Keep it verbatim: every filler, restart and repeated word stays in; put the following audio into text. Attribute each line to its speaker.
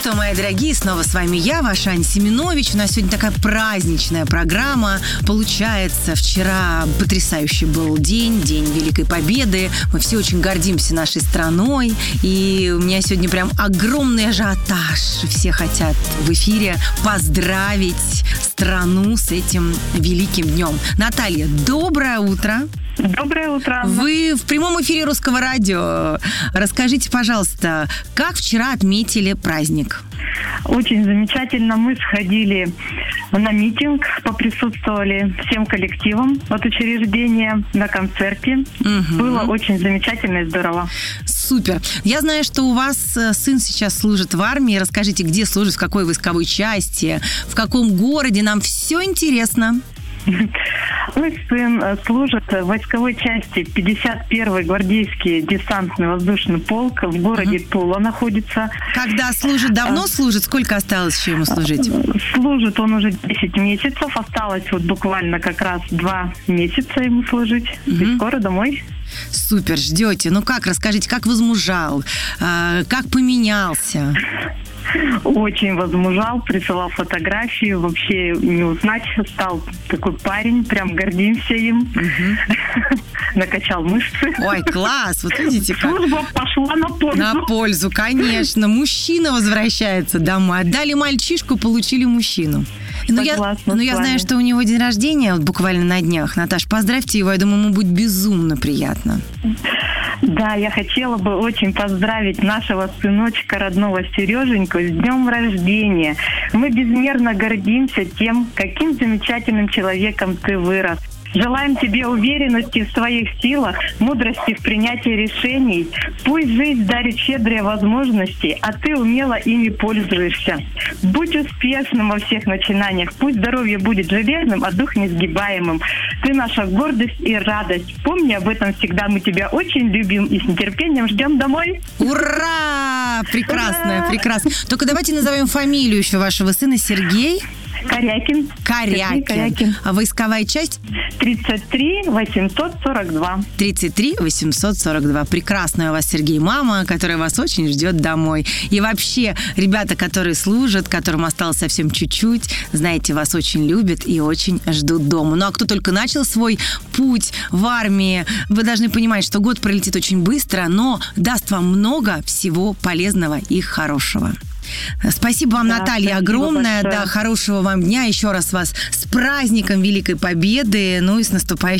Speaker 1: что, мои дорогие, снова с вами я, ваша Аня Семенович. У нас сегодня такая праздничная программа. Получается, вчера потрясающий был день, День Великой Победы. Мы все очень гордимся нашей страной. И у меня сегодня прям огромный ажиотаж. Все хотят в эфире поздравить страну с этим великим днем. Наталья, доброе утро.
Speaker 2: Доброе утро.
Speaker 1: Вы в прямом эфире Русского радио. Расскажите, пожалуйста, как вчера отметили праздник?
Speaker 2: Очень замечательно. Мы сходили на митинг, поприсутствовали всем коллективом от учреждения на концерте. Угу. Было очень замечательно и здорово.
Speaker 1: Супер. Я знаю, что у вас сын сейчас служит в армии. Расскажите, где служит, в какой войсковой части, в каком городе. Нам все интересно.
Speaker 2: Мой сын служит в войсковой части пятьдесят первый гвардейский десантный воздушный полк. В городе uh-huh. Тула находится.
Speaker 1: Когда служит? Давно а... служит? Сколько осталось еще ему служить?
Speaker 2: Служит он уже десять месяцев. Осталось вот буквально как раз два месяца ему служить. Uh-huh. И скоро домой.
Speaker 1: Супер, ждете. Ну как, расскажите, как возмужал? Как поменялся?
Speaker 2: Очень возмужал, присылал фотографии, вообще не узнать стал. Такой парень, прям гордимся им. Угу. Накачал мышцы.
Speaker 1: Ой, класс, вот видите как.
Speaker 2: Служба пошла на пользу.
Speaker 1: На пользу, конечно. Мужчина возвращается домой. Отдали мальчишку, получили мужчину. Но я, но я знаю, что у него день рождения вот буквально на днях. Наташ, поздравьте его, я думаю, ему будет безумно приятно.
Speaker 2: Да, я хотела бы очень поздравить нашего сыночка родного Сереженьку с днем рождения. Мы безмерно гордимся тем, каким замечательным человеком ты вырос. Желаем тебе уверенности в своих силах, мудрости в принятии решений. Пусть жизнь дарит щедрые возможности, а ты умело ими пользуешься. Будь успешным во всех начинаниях. Пусть здоровье будет железным, а дух несгибаемым. Ты наша гордость и радость. Помни об этом всегда. Мы тебя очень любим и с нетерпением ждем домой.
Speaker 1: Ура! Прекрасно, Ура! прекрасно. Только давайте назовем фамилию еще вашего сына. Сергей?
Speaker 2: Корякин.
Speaker 1: Корякин. Корякин. А войсковая часть?
Speaker 2: тридцать три восемьсот сорок два.
Speaker 1: тридцать три восемьсот сорок два. Прекрасная у вас, Сергей, мама, которая вас очень ждет домой. И вообще, ребята, которые служат, которым осталось совсем чуть-чуть, знаете, вас очень любят и очень ждут дома. Ну, а кто только начал свой путь в армии, вы должны понимать, что год пролетит очень быстро, но даст вам много всего полезного и хорошего. Спасибо вам, да, Наталья, огромное. Да, хорошего вам дня. Еще раз вас с праздником Великой Победы. Ну и с наступающим